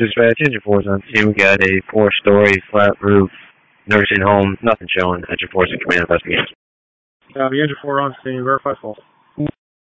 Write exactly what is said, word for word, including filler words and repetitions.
Dispatch, Engine four is on scene. We got a four-story flat roof nursing home. Nothing showing. Engine four is in command investigation. Uh, the Engine four on scene. Verify false.